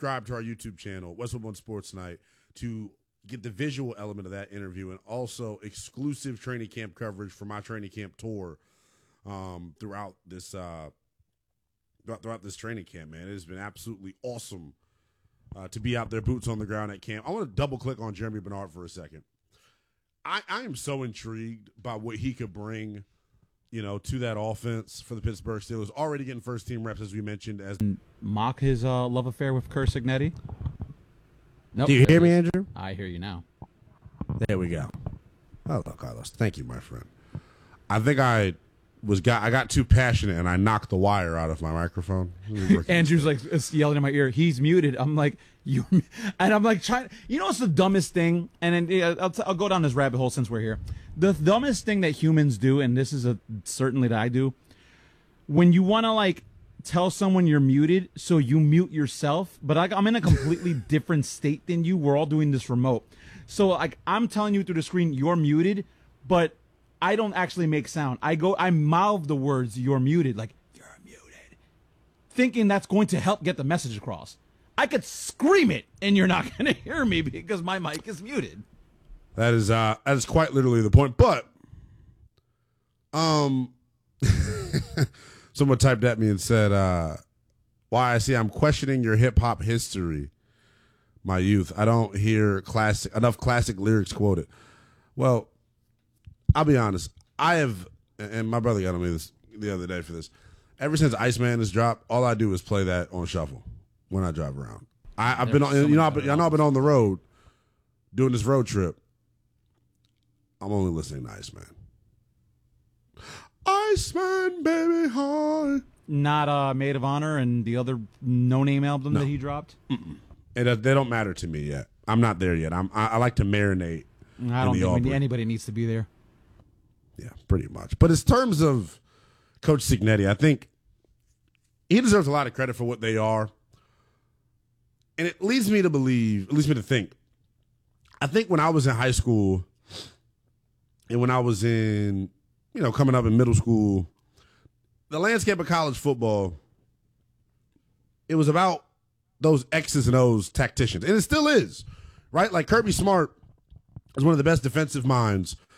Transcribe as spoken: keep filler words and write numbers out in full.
subscribe to our YouTube channel, Westwood One Sports Night, to get the visual element of that interview and also exclusive training camp coverage for my training camp tour um, throughout this uh, throughout, throughout this training camp, man. It has been absolutely awesome uh, to be out there, boots on the ground at camp. I want to double-click on Jeremy Bernard for a second. I, I am so intrigued by what he could bring, you know, to that offense for the Pittsburgh Steelers. Already getting first-team reps, as we mentioned. As mock his uh, love affair with Curt Cignetti. Nope, Do you hear me, Andrew? I hear you now. There we go. Hello, Carlos. Thank you, my friend. I think I was got I got too passionate and I knocked the wire out of my microphone. Andrew's like yelling in my ear, he's muted. I'm like, you, and I'm like trying. You know what's the dumbest thing? And then I'll, t- I'll go down this rabbit hole since we're here. The dumbest thing that humans do, and this is a certainly that I do, when you want to like tell someone you're muted, so you mute yourself, but I, I'm in a completely different state than you. We're all doing this remote. So like I'm telling you through the screen, you're muted, but I don't actually make sound. I go, I mouth the words, you're muted, like, you're muted, thinking that's going to help get the message across. I could scream it, and you're not going to hear me because my mic is muted. That is uh, that is quite literally the point. But um, someone typed at me and said, uh, why I see I'm questioning your hip-hop history, my youth. I don't hear classic enough classic lyrics quoted. Well, I'll be honest. I have, and my brother got on me this the other day for this. Ever since Iceman has dropped, all I do is play that on shuffle when I drive around. I, I've been on, you know, I've been, I know I've been on the road doing this road trip. I'm only listening to Iceman. Iceman, baby, hi. Not uh, Maid of Honor and the other no-name album No. that he dropped? It, uh, they don't matter to me yet. I'm not there yet. I'm, I, I like to marinate. I don't in the think we, Aubrey. anybody needs to be there. Yeah, pretty much. But in terms of Coach Cignetti, I think he deserves a lot of credit for what they are. And it leads me to believe, it leads me to think, I think when I was in high school and when I was in, you know, coming up in middle school, the landscape of college football, it was about those X's and O's tacticians. And it still is, right? Like Kirby Smart is one of the best defensive minds